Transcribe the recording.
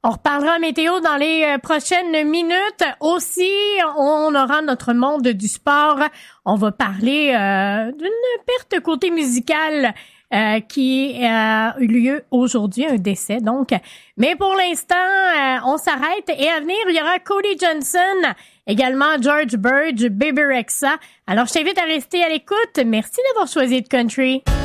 On reparlera météo dans les prochaines minutes. Aussi, on aura notre monde du sport. On va parler d'une perte côté musical qui a eu lieu aujourd'hui, un décès donc. Mais pour l'instant, on s'arrête et à venir, il y aura Cody Johnson, également George Burge, Baby Rexha. Alors, je t'invite à rester à l'écoute. Merci d'avoir choisi The Country.